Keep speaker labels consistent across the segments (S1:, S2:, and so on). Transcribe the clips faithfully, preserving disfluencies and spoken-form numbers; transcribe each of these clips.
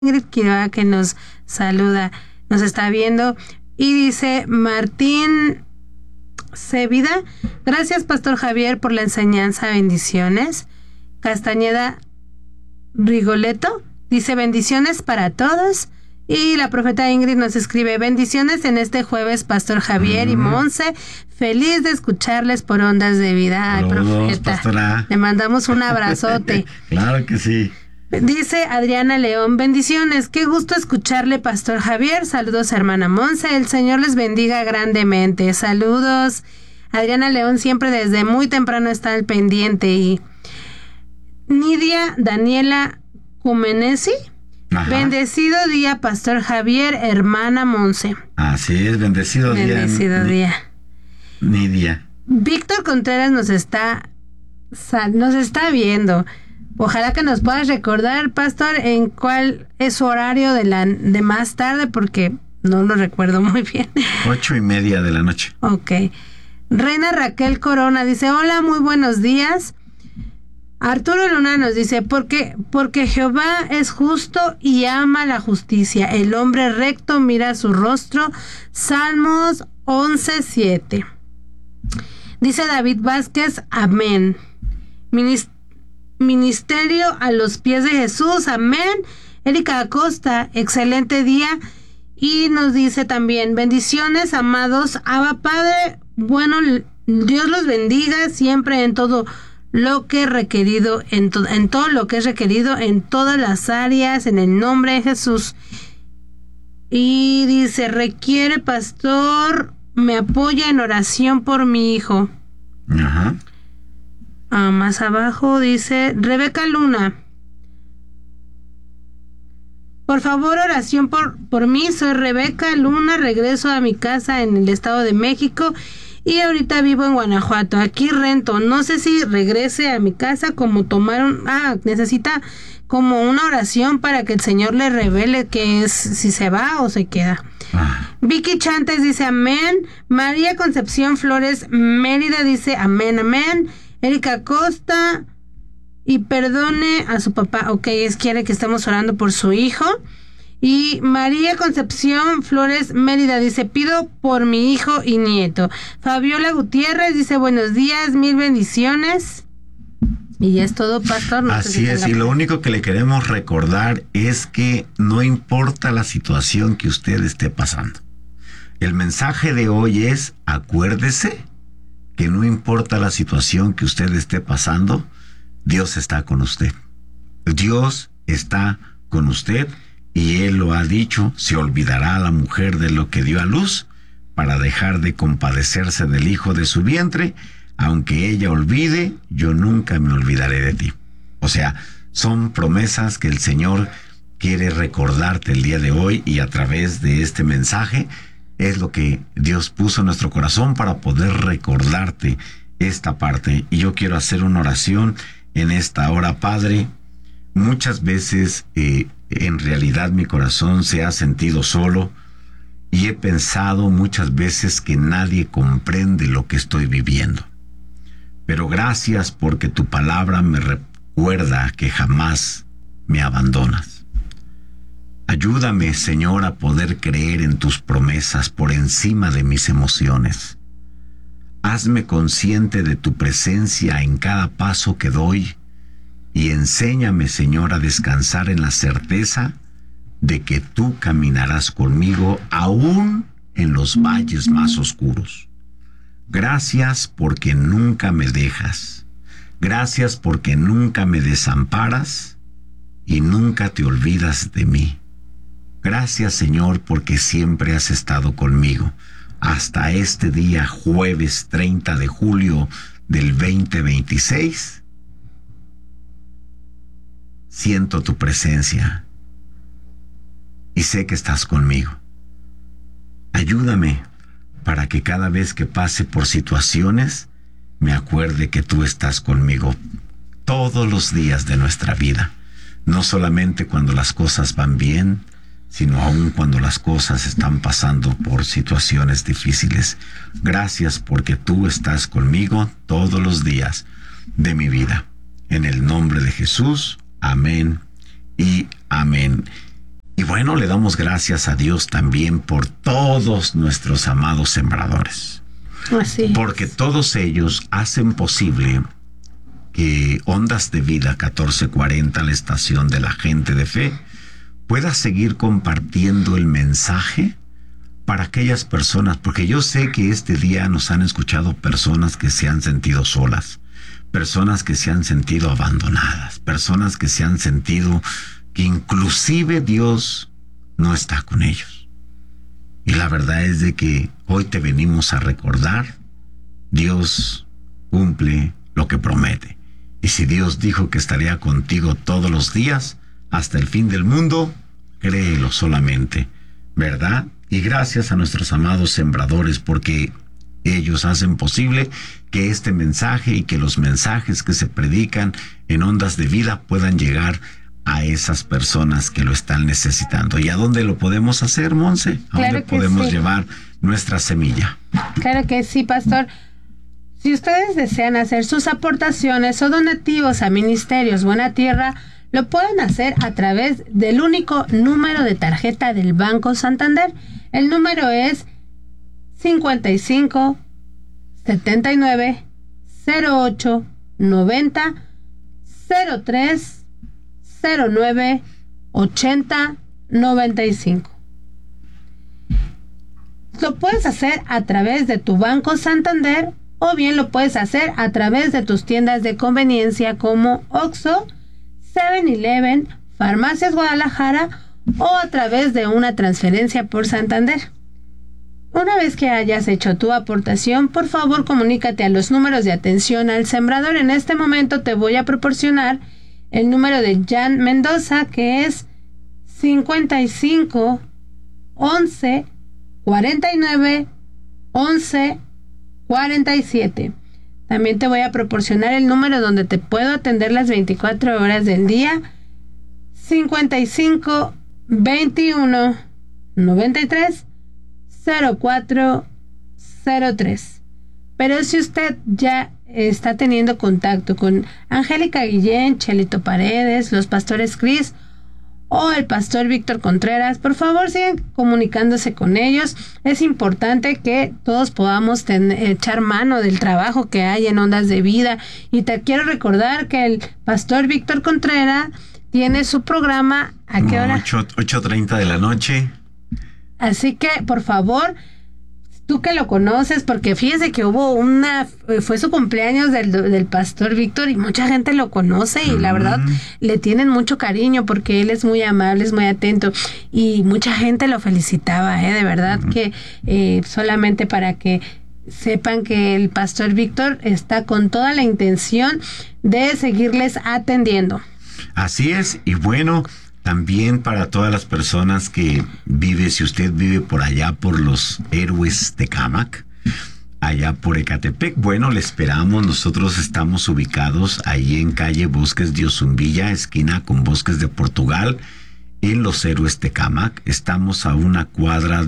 S1: Ingrid Quiroga que nos saluda, nos está viendo y dice Martín Cevida, gracias Pastor Javier por la enseñanza, bendiciones. Castañeda Rigoletto dice bendiciones para todos. Y la profeta Ingrid nos escribe bendiciones en este jueves, Pastor Javier mm. y Monse, feliz de escucharles por Ondas de Vida. Ay, profeta, pastora. Le mandamos un abrazote.
S2: Claro que sí.
S1: Dice Adriana León, bendiciones, qué gusto escucharle, Pastor Javier. Saludos, hermana Monse, el Señor les bendiga grandemente. Saludos. Adriana León siempre desde muy temprano está al pendiente. Y Nidia Daniela Cumenesi, ajá. Bendecido día, Pastor Javier, hermana Monse.
S2: Así es, bendecido,
S1: bendecido día.
S2: Bendecido día.
S1: Víctor Contreras nos está, nos está viendo. Ojalá que nos puedas recordar, Pastor, en cuál es su horario de la de más tarde, porque no lo recuerdo muy bien.
S2: Ocho y media de la noche.
S1: Ok. Reina Raquel Corona dice, hola, muy buenos días. Arturo Luna nos dice, porque, porque Jehová es justo y ama la justicia. El hombre recto mira su rostro. Salmos once siete. Dice David Vázquez, amén. Ministro Ministerio a los pies de Jesús, amén. Erika Acosta, excelente día. Y nos dice también, bendiciones, amados. Abba Padre, bueno, Dios los bendiga siempre en todo lo que es requerido, en, to- en todo lo que es requerido, en todas las áreas, en el nombre de Jesús. Y dice, requiere, pastor, me apoya en oración por mi hijo.
S2: Ajá.
S1: Ah, más abajo dice Rebeca Luna. Por favor, oración por, por mí. Soy Rebeca Luna. Regreso a mi casa en el Estado de México y ahorita vivo en Guanajuato. Aquí rento. No sé si regrese a mi casa como tomaron. Ah, necesita como una oración para que el Señor le revele que es si se va o se queda. Ah. Vicky Chantes dice amén. María Concepción Flores Mérida dice amén, amén. Erika Costa, y perdone a su papá. Ok, es quiere que estemos orando por su hijo. Y María Concepción Flores Mérida dice, pido por mi hijo y nieto. Fabiola Gutiérrez dice, buenos días, mil bendiciones. Y es todo, pastor. No
S2: Así es, y lo único que le queremos recordar es que no importa la situación que usted esté pasando. El mensaje de hoy es, acuérdese que no importa la situación que usted esté pasando, Dios está con usted. Dios está con usted y Él lo ha dicho, se olvidará la mujer de lo que dio a luz para dejar de compadecerse del hijo de su vientre. Aunque ella olvide, yo nunca me olvidaré de ti. O sea, son promesas que el Señor quiere recordarte el día de hoy y a través de este mensaje es lo que Dios puso en nuestro corazón para poder recordarte esta parte. Y yo quiero hacer una oración en esta hora, Padre. Muchas veces eh, en realidad mi corazón se ha sentido solo y he pensado muchas veces que nadie comprende lo que estoy viviendo. Pero gracias porque tu palabra me recuerda que jamás me abandonas. Ayúdame, Señor, a poder creer en tus promesas por encima de mis emociones. Hazme consciente de tu presencia en cada paso que doy y enséñame, Señor, a descansar en la certeza de que tú caminarás conmigo aún en los valles más oscuros. Gracias porque nunca me dejas. Gracias porque nunca me desamparas y nunca te olvidas de mí. Gracias, Señor, porque siempre has estado conmigo. Hasta este día, jueves treinta de julio del veinte veintiséis, siento tu presencia y sé que estás conmigo. Ayúdame para que cada vez que pase por situaciones, me acuerde que tú estás conmigo todos los días de nuestra vida. No solamente cuando las cosas van bien, sino aún cuando las cosas están pasando por situaciones difíciles. Gracias porque tú estás conmigo todos los días de mi vida. En el nombre de Jesús, amén y amén. bueno, le damos gracias a Dios también por todos nuestros amados sembradores.
S1: Así es.
S2: Porque todos ellos hacen posible que Ondas de Vida catorce cuarenta, la estación de la gente de fe, pueda seguir compartiendo el mensaje para aquellas personas, porque yo sé que este día nos han escuchado personas que se han sentido solas, personas que se han sentido abandonadas, personas que se han sentido que inclusive Dios no está con ellos. Y la verdad es de que hoy te venimos a recordar, Dios cumple lo que promete. Y si Dios dijo que estaría contigo todos los días, hasta el fin del mundo, créelo solamente, ¿verdad? Y gracias a nuestros amados sembradores, porque ellos hacen posible que este mensaje y que los mensajes que se predican en Ondas de Vida puedan llegar a esas personas que lo están necesitando. ¿Y a dónde lo podemos hacer, Monse? ¿A
S1: Claro
S2: dónde
S1: que
S2: podemos
S1: sí.
S2: llevar nuestra semilla?
S1: Claro que sí, pastor. Si ustedes desean hacer sus aportaciones o donativos a Ministerios Buena Tierra, lo pueden hacer a través del único número de tarjeta del Banco Santander. El número es cincuenta y cinco, setenta y nueve, cero ocho, noventa, cero tres, cero nueve, ochenta, noventa y cinco. Lo puedes hacer a través de tu Banco Santander o bien lo puedes hacer a través de tus tiendas de conveniencia como Oxxo, seven eleven, Farmacias Guadalajara o a través de una transferencia por Santander. Una vez que hayas hecho tu aportación, por favor comunícate a los números de atención al sembrador. En este momento te voy a proporcionar el número de Jan Mendoza, que es cincuenta y cinco, once, cuarenta y nueve, once, cuarenta y siete. También te voy a proporcionar el número donde te puedo atender las veinticuatro horas del día, cincuenta y cinco, veintiuno, noventa y tres, cero cuatro, cero tres. Pero si usted ya está teniendo contacto con Angélica Guillén, Chelito Paredes, los pastores Cris o el pastor Víctor Contreras, por favor sigan comunicándose con ellos. Es importante que todos podamos ten, echar mano del trabajo que hay en Ondas de Vida. Y te quiero recordar que el pastor Víctor Contreras tiene su programa, ¿a qué hora?
S2: ocho treinta de la noche.
S1: Así que, por favor, tú que lo conoces, porque fíjese que hubo una, fue su cumpleaños del, del pastor Víctor y mucha gente lo conoce y mm. la verdad le tienen mucho cariño porque él es muy amable, es muy atento y mucha gente lo felicitaba, ¿eh? De verdad mm. que eh, solamente para que sepan que el pastor Víctor está con toda la intención de seguirles atendiendo.
S2: Así es, y bueno, también para todas las personas que vive, si usted vive por allá por los Héroes Tecámac, allá por Ecatepec, bueno, le esperamos. Nosotros estamos ubicados ahí en calle Bosques de Ozumbilla, esquina con Bosques de Portugal, en los Héroes Tecámac. Estamos a una cuadra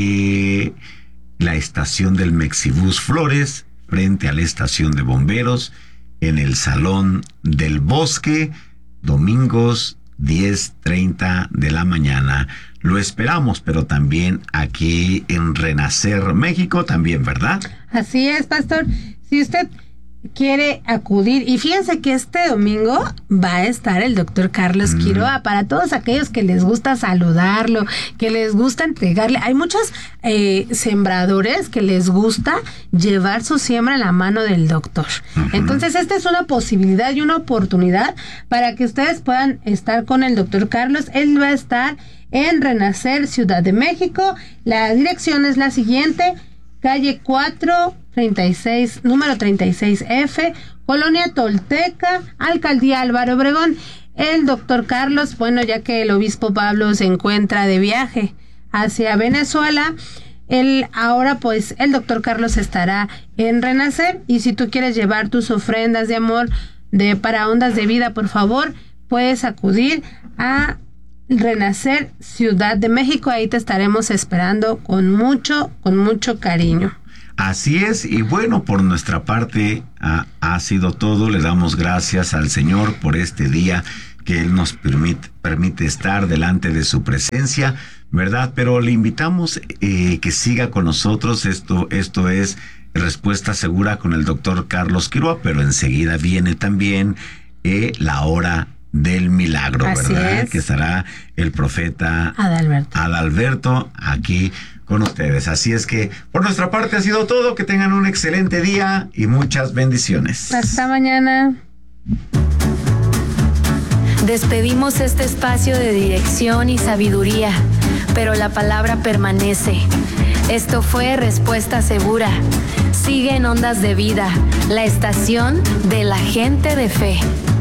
S2: de la estación del Mexibus Flores, frente a la estación de bomberos, en el Salón del Bosque, domingos diez treinta de la mañana. Lo esperamos, pero también aquí en Renacer, México, también, ¿verdad?
S1: Así es, pastor. Si usted quiere acudir, y fíjense que este domingo va a estar el doctor Carlos mm. Quiroa, para todos aquellos que les gusta saludarlo, que les gusta entregarle. Hay muchos eh, sembradores que les gusta llevar su siembra en la mano del doctor. Uh-huh. Entonces, esta es una posibilidad y una oportunidad para que ustedes puedan estar con el doctor Carlos. Él va a estar en Renacer, Ciudad de México. La dirección es la siguiente: calle cuatro treinta y seis, número treinta y seis F, Colonia Tolteca, Alcaldía Álvaro Obregón. El doctor Carlos, bueno, ya que el obispo Pablo se encuentra de viaje hacia Venezuela, él ahora pues el doctor Carlos estará en Renacer. Y si tú quieres llevar tus ofrendas de amor de para Ondas de Vida, por favor, puedes acudir a Renacer, Ciudad de México. Ahí te estaremos esperando con mucho, con mucho cariño.
S2: Así es, y bueno, por nuestra parte ha, ha sido todo. Le damos gracias al Señor por este día que Él nos permite, permite estar delante de su presencia, ¿verdad? Pero le invitamos eh, que siga con nosotros. Esto, esto es Respuesta Segura con el doctor Carlos Quiroa, pero enseguida viene también eh, la hora del milagro,
S1: Así
S2: ¿verdad?
S1: es.
S2: Que estará el profeta
S1: Adalberto.
S2: Adalberto aquí con ustedes. Así es que por nuestra parte ha sido todo. Que tengan un excelente día y muchas bendiciones.
S1: Hasta mañana.
S3: Despedimos este espacio de dirección y sabiduría, pero la palabra permanece. Esto fue Respuesta Segura. Sigue en Ondas de Vida, la estación de la gente de fe.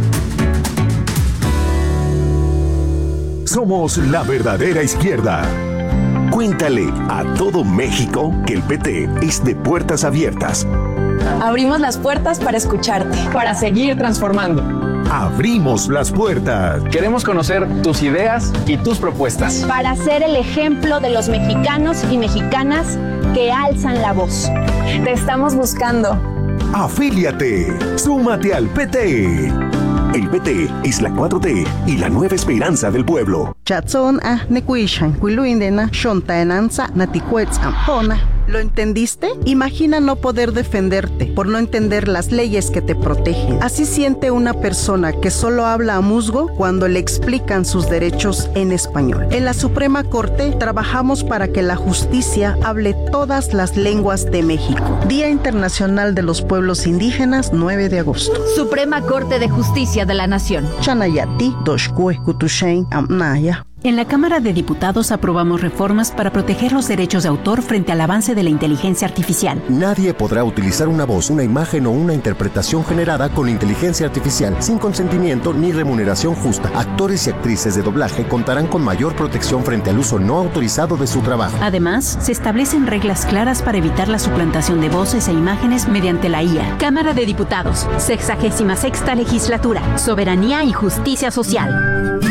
S4: Somos la verdadera izquierda. Cuéntale a todo México que el P T es de puertas abiertas.
S5: Abrimos las puertas para escucharte,
S6: para seguir transformando.
S4: Abrimos las puertas.
S6: Queremos conocer tus ideas y tus propuestas.
S5: para ser el ejemplo de los mexicanos y mexicanas que alzan la voz. Te estamos buscando.
S4: Afíliate. Súmate al P T. El P T es la cuatro T y la nueva esperanza del pueblo.
S7: Chatson a nekuishan kuiluindena shontaenanza naticuetz ampona. ¿Lo entendiste? Imagina no poder defenderte por no entender las leyes que te protegen. Así siente una persona que solo habla a musgo cuando le explican sus derechos en español. En la Suprema Corte trabajamos para que la justicia hable todas las lenguas de México. Día Internacional de los Pueblos Indígenas, nueve de agosto.
S8: Suprema Corte de Justicia de la Nación.
S7: Chanayati, Doshkue, Kutushen, Amnaya.
S9: En la Cámara de Diputados aprobamos reformas para proteger los derechos de autor frente al avance de la inteligencia artificial.
S10: Nadie podrá utilizar una voz, una imagen o una interpretación generada con inteligencia artificial sin consentimiento ni remuneración justa. Actores y actrices de doblaje contarán con mayor protección frente al uso no autorizado de su trabajo.
S9: Además, se establecen reglas claras para evitar la suplantación de voces e imágenes mediante la I A.
S8: Cámara de Diputados, sexagésima sexta legislatura, soberanía y justicia social.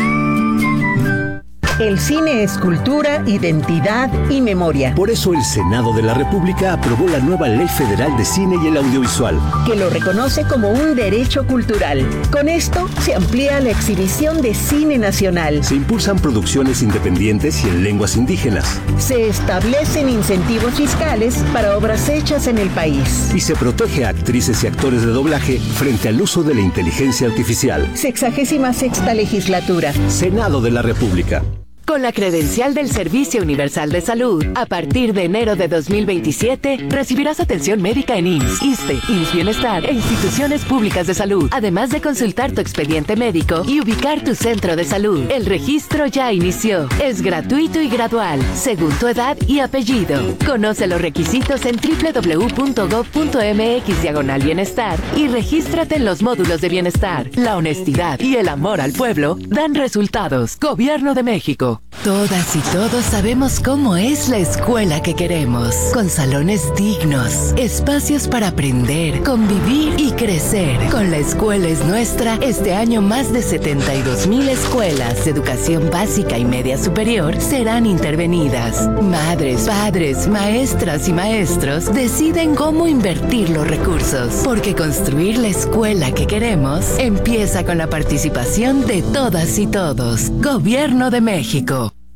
S11: El cine es cultura, identidad y memoria.
S12: Por eso el Senado de la República aprobó la nueva Ley Federal de Cine y el Audiovisual,
S11: que lo reconoce como un derecho cultural. Con esto se amplía la exhibición de cine nacional.
S12: Se impulsan producciones independientes y en lenguas indígenas.
S11: Se establecen incentivos fiscales para obras hechas en el país.
S12: Y se protege a actrices y actores de doblaje frente al uso de la inteligencia artificial.
S11: Sexagésima sexta legislatura.
S12: Senado de la República.
S13: Con la credencial del Servicio Universal de Salud, a partir de enero de dos mil veintisiete, recibirás atención médica en I M S S, ISSSTE, I M S S Bienestar e instituciones públicas de salud, además de consultar tu expediente médico y ubicar tu centro de salud. El registro ya inició. Es gratuito y gradual, según tu edad y apellido. Conoce los requisitos en doble u doble u doble u punto gob punto eme equis diagonal bienestar y regístrate en los módulos de bienestar. La honestidad y el amor al pueblo dan resultados. Gobierno de México. Todas y todos sabemos cómo es la escuela que queremos, con salones dignos, espacios para aprender, convivir y crecer. Con La Escuela es Nuestra, este año más de setenta y dos mil escuelas de educación básica y media superior serán intervenidas. Madres, padres, maestras y maestros deciden cómo invertir los recursos, porque construir la escuela que queremos empieza con la participación de todas y todos. Gobierno de México.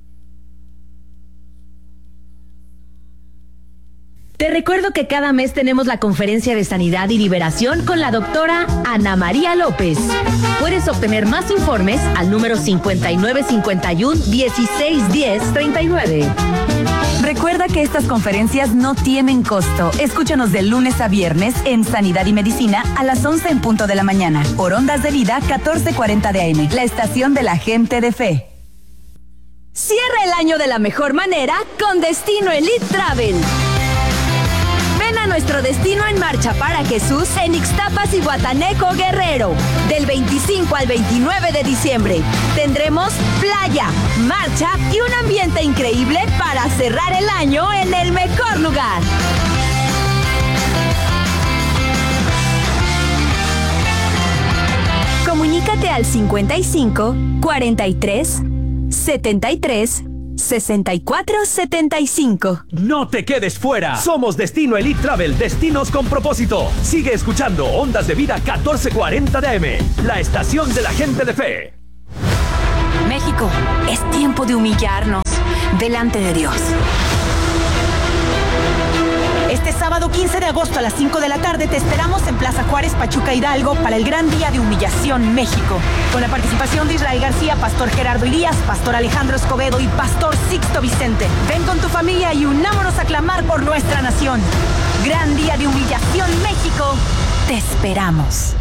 S8: Te recuerdo que cada mes tenemos la conferencia de sanidad y liberación con la doctora Ana María López. Puedes obtener más informes al número cincuenta y nueve cincuenta y uno, dieciséis diez, treinta y nueve.
S14: Recuerda que estas conferencias no tienen costo. Escúchanos de lunes a viernes en Sanidad y Medicina a las once en punto de la mañana. Por Ondas de Vida catorce cuarenta de A M, la estación de la gente de fe.
S8: Cierra el año de la mejor manera con Destino Elite Travel. Ven a nuestro Destino en Marcha para Jesús en Ixtapas y Guataneco, Guerrero. Del veinticinco al veintinueve de diciembre. Tendremos playa, marcha y un ambiente increíble para cerrar el año en el mejor lugar. Comunícate al cincuenta y cinco, cuarenta y tres, setenta y tres, sesenta y cuatro, setenta y cinco.
S15: No te quedes fuera. Somos Destino Elite Travel, destinos con propósito. Sigue escuchando Ondas de Vida catorce cuarenta de A M, la estación de la gente de fe.
S14: México, es tiempo de humillarnos delante de Dios. Este sábado quince de agosto a las cinco de la tarde te esperamos en Plaza Juárez, Pachuca, Hidalgo para el Gran Día de Humillación México. Con la participación de Israel García, Pastor Gerardo Ilías, Pastor Alejandro Escobedo y Pastor Sixto Vicente. Ven con tu familia y unámonos a clamar por nuestra nación. Gran Día de Humillación México. Te esperamos.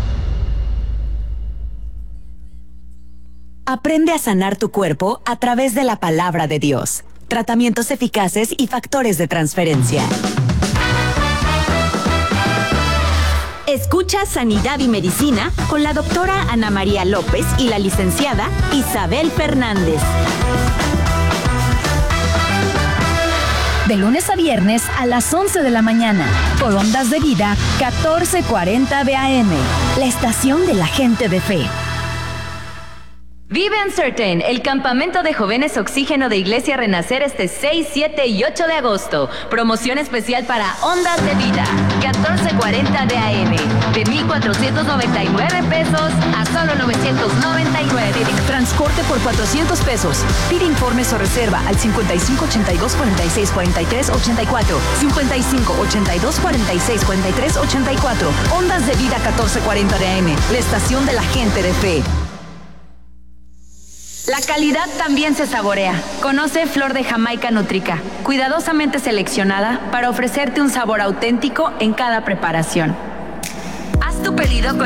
S14: Aprende a sanar tu cuerpo a través de la palabra de Dios. Tratamientos eficaces y factores de transferencia. Escucha Sanidad y Medicina con la doctora Ana María López y la licenciada Isabel Fernández.
S8: De lunes a viernes a las once de la mañana, por Ondas de Vida catorce cuarenta de A M, la estación de la gente de fe.
S3: Vive Uncertain, el campamento de jóvenes oxígeno de Iglesia Renacer este seis, siete y ocho de agosto. Promoción especial para Ondas de Vida, catorce cuarenta de A M. De mil cuatrocientos noventa y nueve pesos a solo novecientos noventa y nueve.
S14: Transporte por cuatrocientos pesos. Pide informes o reserva al cincuenta y cinco ochenta y dos cuarenta y seis cuarenta y tres ochenta y cuatro. cincuenta y cinco ochenta y dos cuarenta y seis cuarenta y tres ochenta y cuatro. Ondas de Vida catorce cuarenta de A M, la estación de la gente de fe.
S3: La calidad también se saborea. Conoce Flor de Jamaica Nutrica, cuidadosamente seleccionada para ofrecerte un sabor auténtico en cada preparación. Haz tu pedido con